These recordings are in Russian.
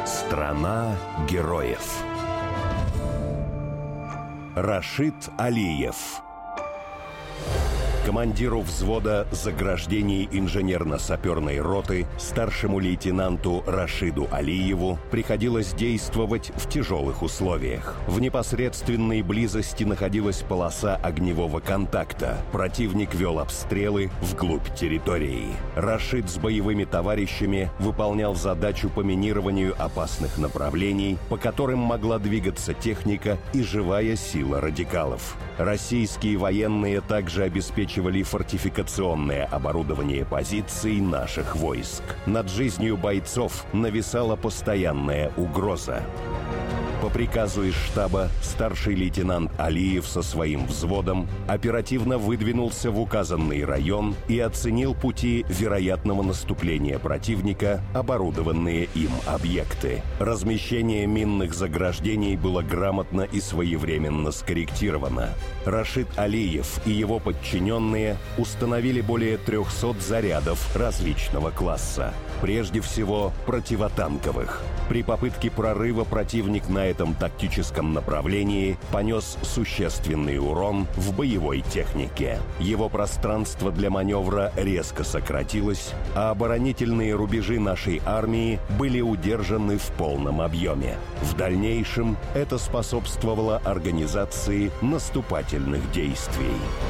Страна героев. Рашид Алиев. Командиру взвода заграждений инженерно-саперной роты, старшему лейтенанту Рашиду Алиеву, приходилось действовать в тяжелых условиях. В непосредственной близости находилась полоса огневого контакта. Противник вел обстрелы вглубь территории. Рашид с боевыми товарищами выполнял задачу по минированию опасных направлений, по которым могла двигаться техника и живая сила радикалов. Российские военные также обеспечивали фортификационное оборудование позиций наших войск. Над жизнью бойцов нависала постоянная угроза. По приказу из штаба старший лейтенант Алиев со своим взводом оперативно выдвинулся в указанный район и оценил пути вероятного наступления противника, оборудованные им объекты. Размещение минных заграждений было грамотно и своевременно скорректировано. Рашид Алиев и его подчиненные установили более 300 зарядов различного класса. Прежде всего, противотанковых. При попытке прорыва противник на этом тактическом направлении понес существенный урон в боевой технике. Его пространство для маневра резко сократилось, а оборонительные рубежи нашей армии были удержаны в полном объеме. В дальнейшем это способствовало организации наступательных действий.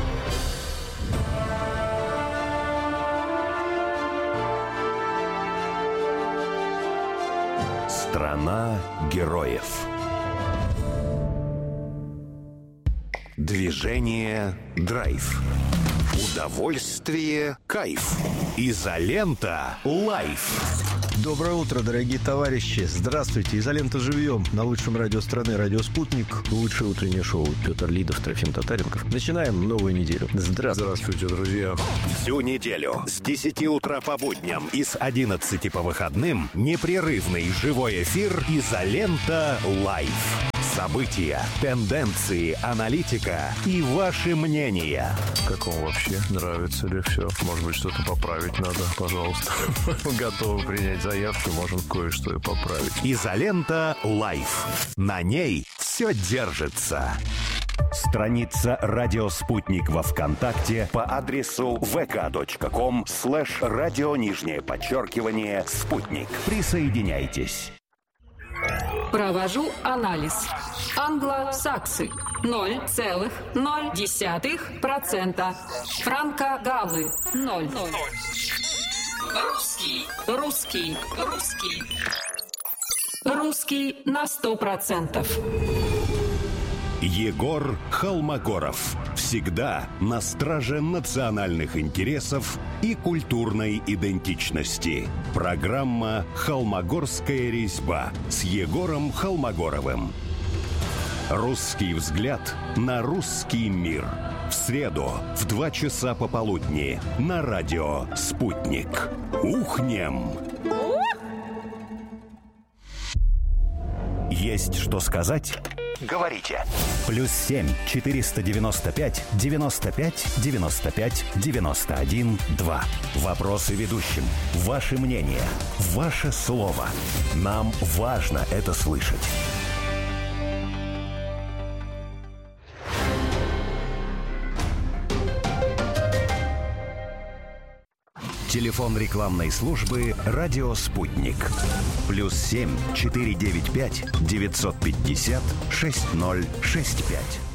Страна героев. Движение – драйв. Удовольствие – кайф. Изолента – лайф. Доброе утро, дорогие товарищи. Здравствуйте. Изолента живьем. На лучшем радио страны, радио «Спутник». Лучшее утреннее шоу. Петр Лидов, Трофим Татаренков. Начинаем новую неделю. Здравствуйте, друзья. Всю неделю с 10 утра по будням и с 11 по выходным непрерывный живой эфир «Изолента Лайф». События, тенденции, аналитика и ваши мнения. Как вам вообще? Нравится ли все? Может быть, что-то поправить надо? Пожалуйста. Готовы принять заявки, можем кое-что и поправить. «Изолента Лайф». На ней все держится. Страница «Радио Спутник» во ВКонтакте по адресу vk.com/радио_спутник. Присоединяйтесь. Провожу анализ. Англосаксы 0,0%. Франко-галлы 0. Русский на 100%. Егор Холмогоров. Всегда на страже национальных интересов и культурной идентичности. Программа «Холмогорская резьба» с Егором Холмогоровым. Русский взгляд на русский мир. В среду в 2 часа пополудни на радио «Спутник». Ухнем! Есть что сказать? Говорите. +7 495 95 95 91 2. Вопросы ведущим. Ваше мнение. Ваше слово. Нам важно это слышать. Телефон рекламной службы «Радио Спутник». +7 495 950 6065.